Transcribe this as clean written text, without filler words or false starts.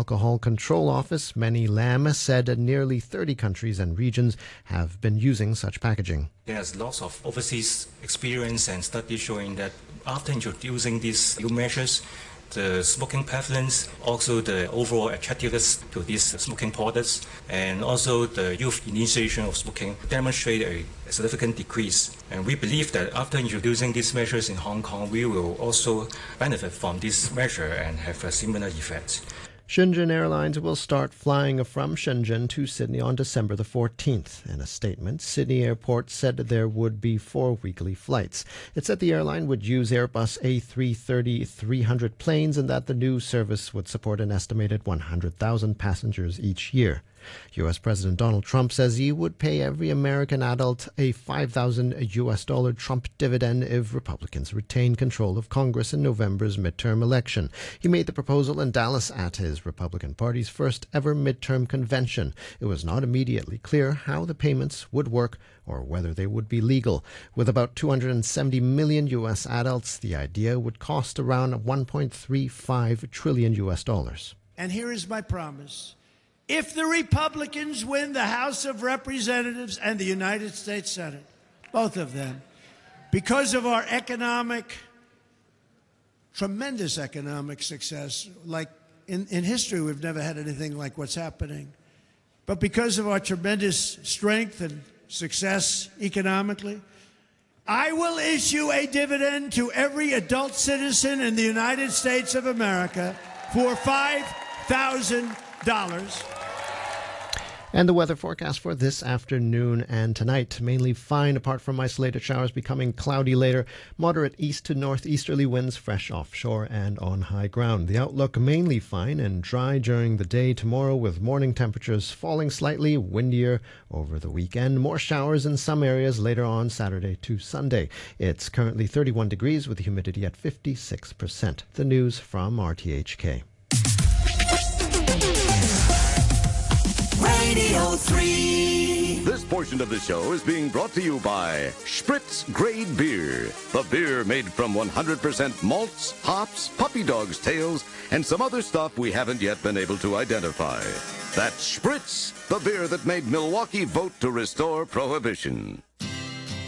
Alcohol Control Office, Meny Lam, said nearly 30 countries and regions have been using such packaging. There's lots of overseas experience and studies showing that after introducing these new measures, the smoking prevalence, also the overall attractiveness to these smoking products, and also the youth initiation of smoking demonstrate a significant decrease. And we believe that after introducing these measures in Hong Kong, we will also benefit from this measure and have a similar effect. Shenzhen Airlines will start flying from Shenzhen to Sydney on December the 14th. In a statement, Sydney Airport said there would be 4 weekly flights. It said the airline would use Airbus A330-300 planes and that the new service would support an estimated 100,000 passengers each year. U.S. President Donald Trump says he would pay every American adult a $5,000 Trump dividend if Republicans retain control of Congress in November's midterm election. He made the proposal in Dallas at his Republican Party's first ever midterm convention. It was not immediately clear how the payments would work or whether they would be legal. With about 270 million U.S. adults, the idea would cost around $1.35 trillion U.S. dollars. And here is my promise. If the Republicans win the House of Representatives and the United States Senate, both of them, because of our tremendous economic success, like in history, we've never had anything like what's happening. But because of our tremendous strength and success economically, I will issue a dividend to every adult citizen in the United States of America for $5,000. And the weather forecast for this afternoon and tonight, mainly fine apart from isolated showers, becoming cloudy later. Moderate east to northeasterly winds fresh offshore and on high ground. The outlook mainly fine and dry during the day tomorrow, with morning temperatures falling slightly, windier over the weekend. More showers in some areas later on Saturday to Sunday. It's currently 31 degrees with the humidity at 56%. The news from RTHK. Radio 3. This portion of the show is being brought to you by Spritz Grade Beer. The beer made from 100% malts, hops, puppy dogs' tails, and some other stuff we haven't yet been able to identify. That's Spritz, the beer that made Milwaukee vote to restore Prohibition.